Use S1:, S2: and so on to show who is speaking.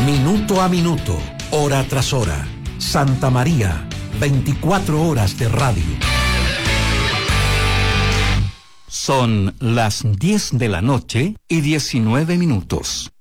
S1: Minuto a minuto, hora tras hora. Santa María, 24 horas de radio.
S2: Son las 10 de la noche y 19 minutos.